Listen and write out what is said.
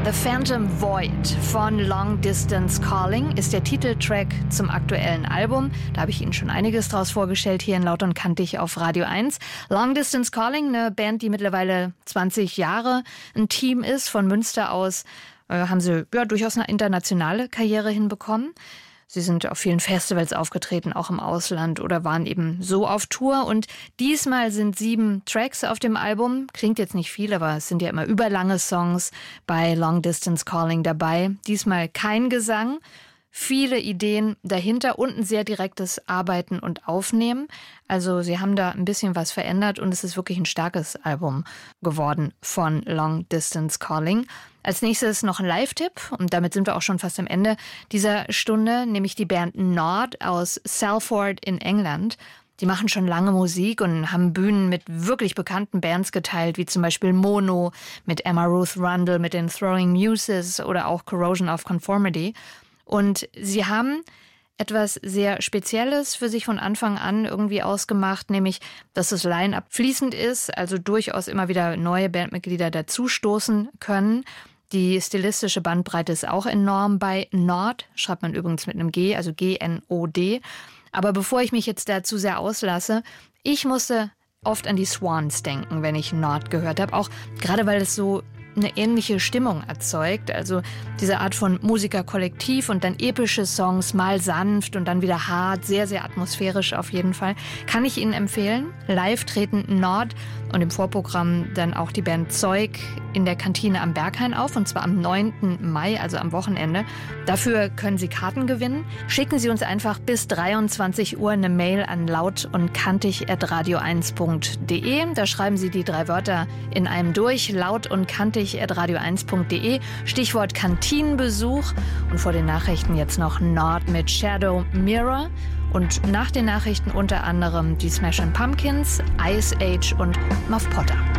The Phantom Void von Long Distance Calling ist der Titeltrack zum aktuellen Album. Da habe ich Ihnen schon einiges draus vorgestellt, hier in Laut und Kantig auf Radio 1. Long Distance Calling, eine Band, die mittlerweile 20 Jahre ein Team ist. Von Münster aus haben sie durchaus eine internationale Karriere hinbekommen. Sie sind auf vielen Festivals aufgetreten, auch im Ausland, oder waren eben so auf Tour. Und diesmal sind 7 Tracks auf dem Album. Klingt jetzt nicht viel, aber es sind ja immer überlange Songs bei Long Distance Calling dabei. Diesmal kein Gesang, viele Ideen dahinter und ein sehr direktes Arbeiten und Aufnehmen. Also sie haben da ein bisschen was verändert und es ist wirklich ein starkes Album geworden von Long Distance Calling. Als nächstes noch ein Live-Tipp und damit sind wir auch schon fast am Ende dieser Stunde, nämlich die Band Nod aus Salford in England. Die machen schon lange Musik und haben Bühnen mit wirklich bekannten Bands geteilt, wie zum Beispiel Mono, mit Emma Ruth Rundle, mit den Throwing Muses oder auch Corrosion of Conformity. Und sie haben etwas sehr Spezielles für sich von Anfang an irgendwie ausgemacht, nämlich, dass das Line-Up fließend ist, also durchaus immer wieder neue Bandmitglieder dazustoßen können. Die stilistische Bandbreite ist auch enorm bei Nod, schreibt man übrigens mit einem G, also G-N-O-D. Aber bevor ich mich jetzt da zu sehr auslasse, ich musste oft an die Swans denken, wenn ich Nod gehört habe, auch gerade weil es so eine ähnliche Stimmung erzeugt, also diese Art von Musikerkollektiv und dann epische Songs, mal sanft und dann wieder hart, sehr, sehr atmosphärisch auf jeden Fall. Kann ich Ihnen empfehlen. Live treten Nod und im Vorprogramm dann auch die Band Zeug in der Kantine am Berghain auf, und zwar am 9. Mai, also am Wochenende. Dafür können Sie Karten gewinnen. Schicken Sie uns einfach bis 23 Uhr eine Mail an lautundkantig@radio1.de. Da schreiben Sie die 3 Wörter in einem durch, lautundkantig@radio1.de. Stichwort Kantinenbesuch. Und vor den Nachrichten jetzt noch Nod mit Shadow Mirror. Und nach den Nachrichten unter anderem die Smashing Pumpkins, Ice Age und Muff Potter.